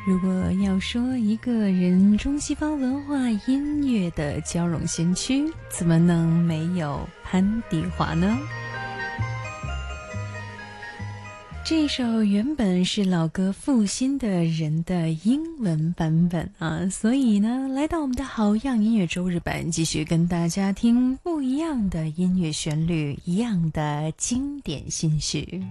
如果要说一个人中西方文化音乐的交融先驱，怎么能没有潘迪华呢？这首原本是老歌负心的人的英文版本啊，所以呢，来到我们的好样音乐周日版，继续跟大家听不一样的音乐旋律，一样的经典新曲。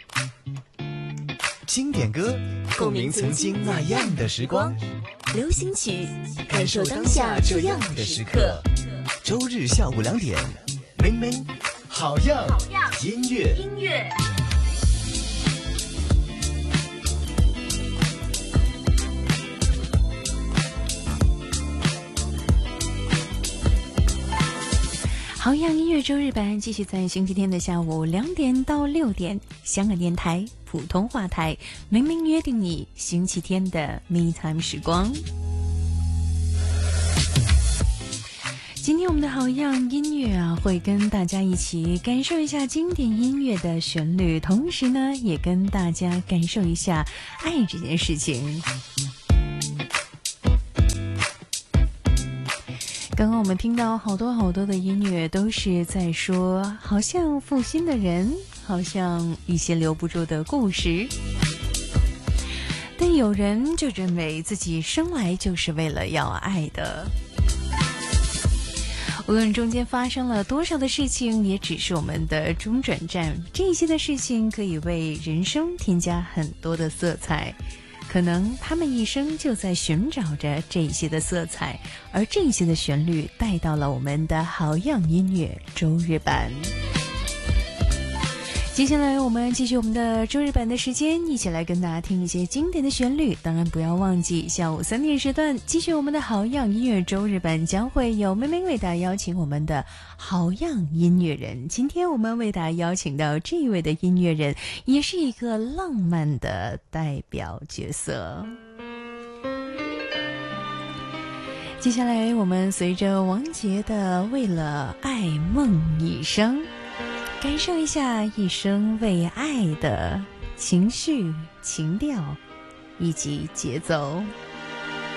经典歌，共鸣曾经那样的时光； 流行曲，感受当下这样的时刻。 周日下午2点，明明好样音乐。 好样音乐周日版继续在星期天的下午2点到6点，香港电台普通话台明明约定你星期天的 Me Time 时光。今天我们的好样音乐啊，会跟大家一起感受一下经典音乐的旋律，同时呢，也跟大家感受一下爱这件事情。刚刚我们听到好多的音乐都是在说，好像负心的人，好像一些留不住的故事，但有人就认为自己生来就是为了要爱的。无论中间发生了多少的事情，也只是我们的中转站，这些的事情可以为人生添加很多的色彩，可能他们一生就在寻找着这些的色彩，而这些的旋律带到了我们的好样音乐周日版。接下来我们继续我们的周日版的时间，一起来跟大家听一些经典的旋律。当然不要忘记下午3点时段继续我们的好样音乐周日版，将会有妹妹为大家邀请我们的好样音乐人。今天我们为大家邀请到这一位的音乐人，也是一个浪漫的代表角色。接下来我们随着王杰的为了爱梦一生，感受一下一生为爱的情绪、情调以及节奏。